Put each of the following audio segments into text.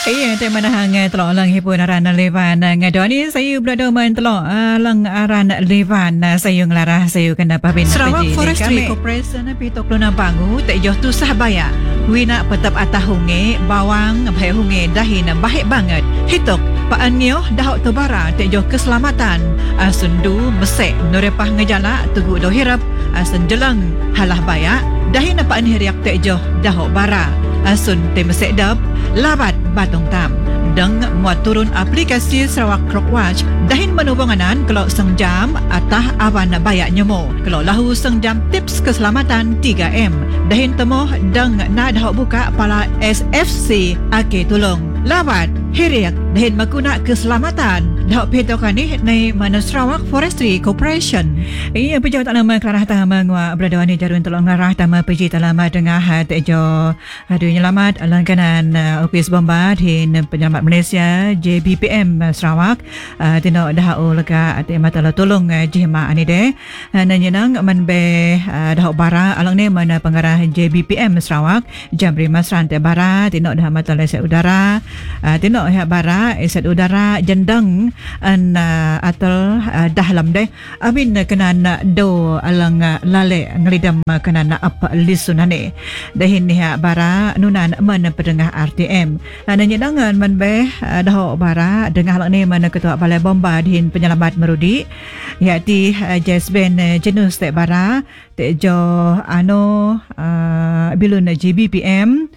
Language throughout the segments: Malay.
Iya, tema dah hangat telok lang hipun aran levan ngadoni sayu berada main telok lang aran levan sayu ngelarah sayu kena pabin Sarawak Forestry Corporation pitok luna bangu tak joh tu sah baya wina petap atah hunge bawang bhai hunge dahin baik banget hitok paanyo dahok tebara tak joh keselamatan sundu mesek norepah ngejala tugu do hirap senjelang halah baya dahin paan hiriak tak joh dahok bara sun te mesek dap labat batong tam deng muat turun aplikasi Sarawak Crockwatch dahin menubanganan kalau sengjam atah awan bayak nyemo kalau lahu sengjam tips keselamatan 3M dahin temoh deng na dahok buka pala SFC ake tolong labat hiriak dahin makuna keselamatan dahok petokan ni nei mana Sarawak Forestry Corporation. Iya pejau tak lama kelarah tama ngwa berada ni jarun tolong ngarah tama peji talama tengah tejo aduh nyelamat langkanan ofis bomba hin penyelamat Malaysia JBPM Sarawak tino dah leka ate matala tolong jihma ani de nanyenang manbe dah bara alang ni mana pengarah JBPM Sarawak Jamri Masran te bara tino dah matala set udara tino ha bara set udara jendang an atal dahlam de amin kenan do alang lale ngelidam kenan apa lisunane dahin ni bara nunan man pedengah RTM nanyenang manbe dah bara dengah lang ni mana ketua balai bomba dihin penyelamat merudi iaitu Jasben Jenus te bara te jo ano bilun JBPM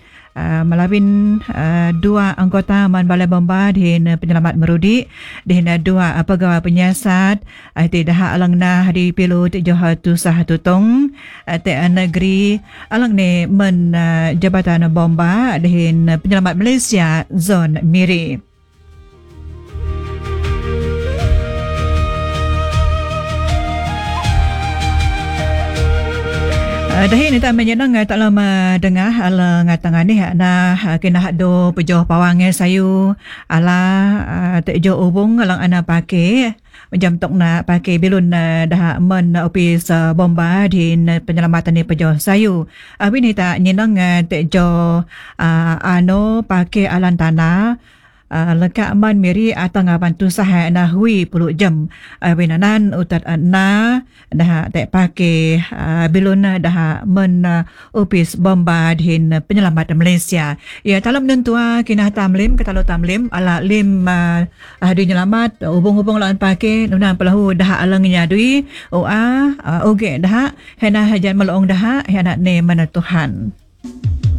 melawin dua anggota man balai bomba dihin penyelamat merudi dihin dua pegawai penyiasat te dah alang na hari pilu te jo tu sah tutong te negeri alang ni men jabatan bomba dihin penyelamat Malaysia zon Miri. Dahin tak menyenang tak lama dengar ala ngatangan ni na kena do pejoh pawange sayu ala tak jo ubung alang ana pakai jam tok na pakai bilun dah men ofis bomba di penyelamatan ni pejoh sayu abin ni tak nyenang tak jo ano pakai alan tanah lekak man miri atang bantu sah na hui puluh jam binanan utat na dah tak pakai bilun dah men ofis bomba din penyelamat Malaysia ya dalam nentua kina tamlim ketalo tamlim ala lim di nyelamat hubung-hubung lawan pakai nuna pelahu dah alangnya dui oke dah hena hajan melong dah hena ne mana Tuhan.